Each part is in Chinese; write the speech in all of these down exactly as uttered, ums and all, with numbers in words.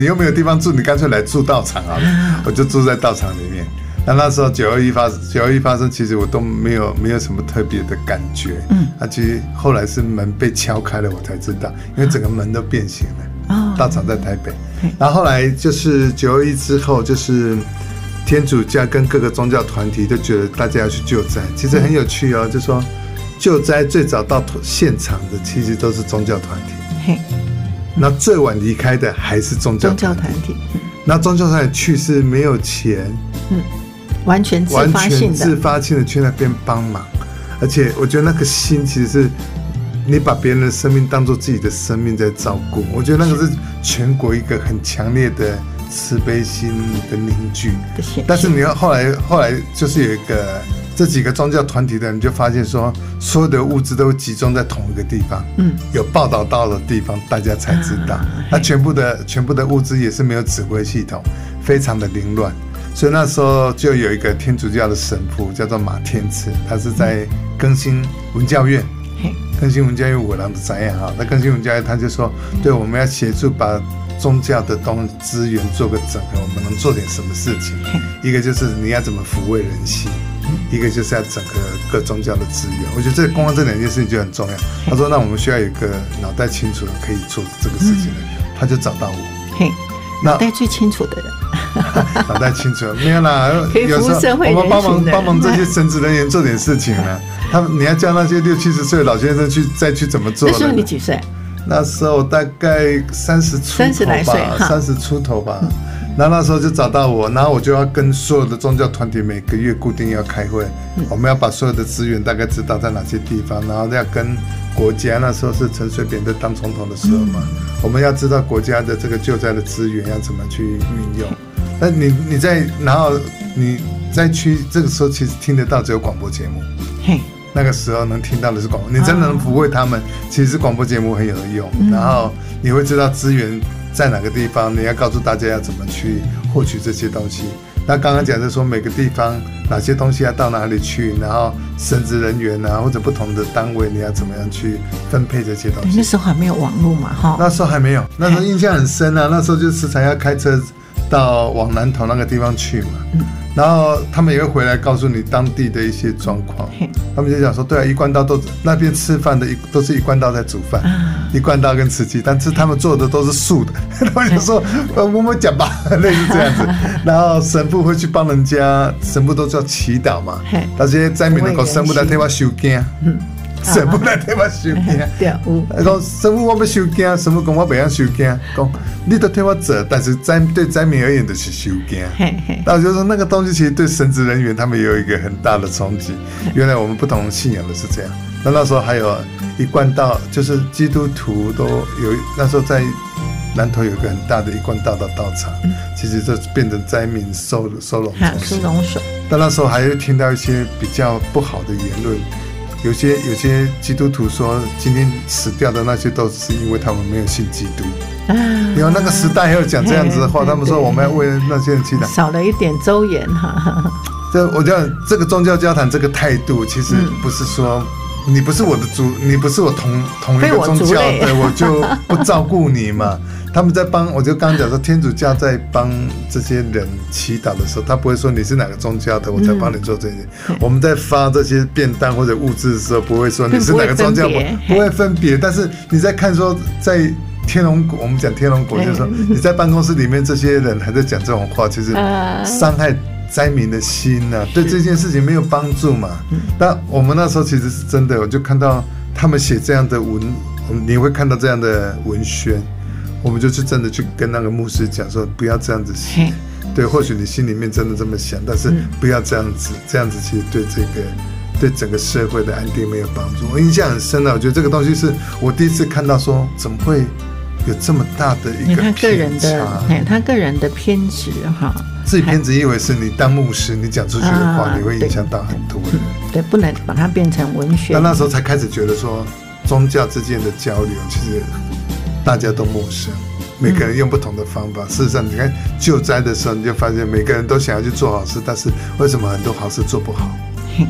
你又没有地方住，你干脆来住道场好了，我就住在道场里面。那那时候九二一发九二一发生，其实我都没有没有什么特别的感觉。嗯，那、啊、其实后来是门被敲开了，我才知道，因为整个门都变形了。哦，道场在台北。然后后来就是九二一之后，就是天主教跟各个宗教团体都觉得大家要去救灾，其实很有趣哦，就说救灾最早到现场的其实都是宗教团体。嘿。那最晚离开的还是宗教团体，那宗教团体去是没有钱，嗯， 完全自发性的， 完全自发性的去那边帮忙，而且我觉得那个心其实是你把别人的生命当作自己的生命在照顾，我觉得那个是全国一个很强烈的慈悲心的凝聚。但是你要后来后来就是有一个。这几个宗教团体的人就发现说，所有的物资都集中在同一个地方，嗯，有报道到的地方，大家才知道。那、啊、全部的全部的物资也是没有指挥系统，非常的凌乱。所以那时候就有一个天主教的神父叫做马天赐，他是在更新文教院，更新文教院我郎的怎样哈？那更新文教院他就说，对，我们要协助把宗教的东资源做个整合，我们能做点什么事情？一个就是你要怎么抚慰人心。一个就是要整合各宗教的资源，我觉得这光光这两件事情就很重要。他说：“那我们需要有一个脑袋清楚的可以做这个事情的。嗯”他就找到我。 嘿，脑袋最清楚的人， 脑袋清楚没有啦。 可以服务社会人群的人， 我们帮忙帮忙这些神职人员做点事情呢。他们你要教那些六七十岁的老先生去再去怎么做？ 那时候你几岁？ 那时候大概三十出头吧，三十来岁，三十出头吧。然后那时候就找到我，然后我就要跟所有的宗教团体每个月固定要开会，嗯、我们要把所有的资源大概知道在哪些地方，然后要跟国家，那时候是陈水扁在当总统的时候嘛，嗯、我们要知道国家的这个救灾的资源要怎么去运用。那你你在然后你在去这个时候其实听得到只有广播节目，嘿，那个时候能听到的是广播，你真的能抚慰他们，其实广播节目很有用，嗯、然后你会知道资源。在哪个地方，你要告诉大家要怎么去获取这些东西。那刚刚讲的说每个地方哪些东西要到哪里去，然后神职人员啊或者不同的单位，你要怎么样去分配这些东西。 那时候还没有网络嘛，哈。 那时候还没有，那时候印象很深啊。那时候就时常要开车到往南投那个地方去嘛。嗯，然后他们也会回来告诉你当地的一些状况。他们就讲说，对啊，一贯道都那边吃饭的一都是一贯道在煮饭，啊、一贯道跟慈济，但是他们做的都是素的。他们就说，呃，我们讲吧，类似这样子。然后神父会去帮人家，神父都叫祈祷嘛。那些灾民能够神父来替我收惊。嗯。神父来替我收惊，对，讲神父我要收惊，神父讲我不要收惊，讲你都替我做，但是灾对灾民而言就是收惊。那我就说那个东西其实对神职人员他们也有一个很大的冲击。原来我们不同信仰的是这样。那那时候还有一贯道，就是基督徒都有，那时候在南投有一个很大的一贯道的道场，嗯、其实就变成灾民收收容中心。收容所。但那时候还会听到一些比较不好的言论。有些有些基督徒说，今天死掉的那些都是因为他们没有信基督。啊，因为那个时代还有讲这样子的话，他们说我们要为那些人祈祷， 少了一点周延哈。 这我觉得这个宗教交谈这个态度，其实不是说你不是我的主，你不是我同同一个宗教的，我就不照顾你嘛。他们在帮，我就刚刚讲说，天主教在帮这些人祈祷的时候，他不会说你是哪个宗教的，我才帮你做这些。嗯、我们在发这些便当或者物资的时候，不会说你是哪个宗教，不会分别。但是你在看说，在天龙国，我们讲天龙国，就是说你在办公室里面，这些人还在讲这种话，其实伤害灾民的心啊，对这件事情没有帮助嘛。但我们那时候其实是真的，我就看到他们写这样的文，你会看到这样的文宣。我们就去真的去跟那个牧师讲说，不要这样子写。对，或许你心里面真的这么想，但是不要这样子，这样子其实对这个对整个社会的安定没有帮助。我印象很深的，我觉得这个东西是我第一次看到说，怎么会有这么大的一个偏差？ 他个人的偏执哈， 自己偏执一回事，你当牧师，你讲出去的话，啊、你会影响到很多人。 对，不能把它变成文学。 但那时候才开始觉得说，宗教之间的交流其实。大家都陌生，每个人用不同的方法。嗯、事实上，你看救灾的时候，你就发现每个人都想要去做好事，但是为什么很多好事做不好？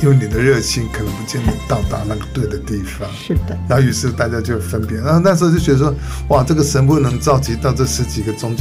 因为你的热心可能不见得到达那个对的地方。 是的。 然后于是大家就分别，然后那时候就觉得说，哇，这个神父能召集到这十几个宗教